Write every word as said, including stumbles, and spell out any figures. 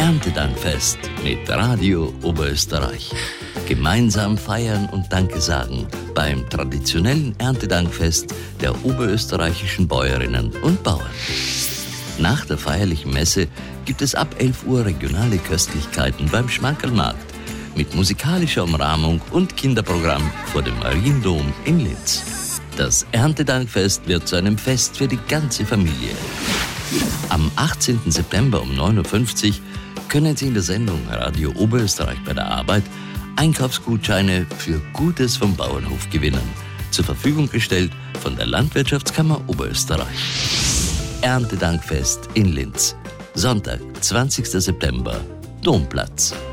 Erntedankfest mit Radio Oberösterreich. Gemeinsam feiern und Danke sagen beim traditionellen Erntedankfest der oberösterreichischen Bäuerinnen und Bauern. Nach der feierlichen Messe gibt es ab elf Uhr regionale Köstlichkeiten beim Schmankerlmarkt mit musikalischer Umrahmung und Kinderprogramm vor dem Mariendom in Linz. Das Erntedankfest wird zu einem Fest für die ganze Familie. Am achtzehnten September um neun Uhr fünfzig können Sie in der Sendung Radio Oberösterreich bei der Arbeit Einkaufsgutscheine für Gutes vom Bauernhof gewinnen. Zur Verfügung gestellt von der Landwirtschaftskammer Oberösterreich. Erntedankfest in Linz. Sonntag, zwanzigsten September, Domplatz.